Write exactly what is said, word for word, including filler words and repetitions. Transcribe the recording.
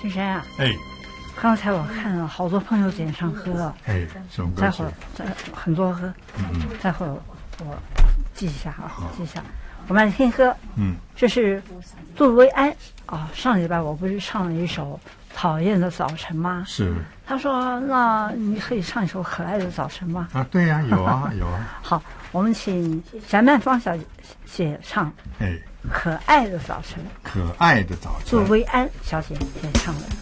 金山啊， 哎， 刚才我看了好多朋友点唱歌， 哎，什么歌曲待会？儿再很多歌， 嗯嗯待会儿我记一下啊，记一下。我们来听歌， 嗯， 这是杜维安啊。上礼拜我不是唱了一首《讨厌的早晨》吗？ 是他说：“那你可以唱一首《可爱的早晨》吗啊，对呀、有啊有啊。？” 好，我们请翟曼芳小姐唱《 哎， 可爱的早晨》， 可爱的早晨。 杜维安小姐演唱的。